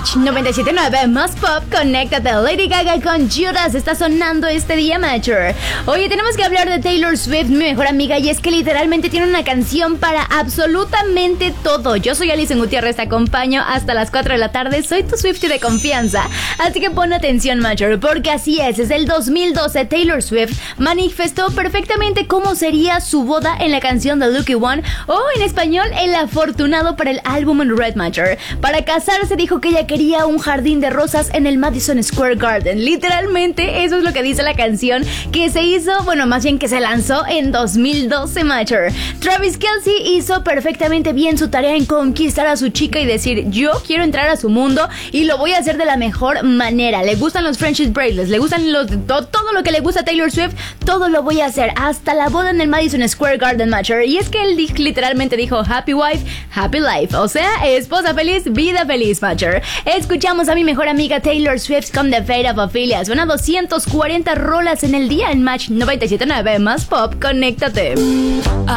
Match 97.9 más pop, conéctate. Lady Gaga con Judas está sonando este día, Matcher. Oye, tenemos que hablar de Taylor Swift, mi mejor amiga, y es que literalmente tiene una canción para absolutamente todo. Yo soy Alison Gutiérrez, te acompaño hasta las 4 de la tarde, soy tu Swiftie de confianza. Así que pon atención, Matcher, porque así es, desde el 2012 Taylor Swift manifestó perfectamente cómo sería su boda en la canción The Lucky One, o en español, El Afortunado, para el álbum Red, Matcher. Para casarse dijo que ella quería un jardín de rosas en el Madison Square Garden. Literalmente eso es lo que dice la canción, que se hizo, bueno, más bien que se lanzó en 2012, Matcher. Travis Kelce hizo perfectamente bien su tarea en conquistar a su chica y decir, yo quiero entrar a su mundo y lo voy a hacer de la mejor manera. Le gustan los friendship bracelets, le gustan todo lo que le gusta a Taylor Swift, todo lo voy a hacer, hasta la boda en el Madison Square Garden, Matcher. Y es que él literalmente dijo, happy wife, happy life, o sea, esposa feliz, vida feliz, Matcher. Escuchamos a mi mejor amiga Taylor Swift con The Fate of Ophelia. Suena 240 rolas en el día en Match 97.9 más pop, conéctate.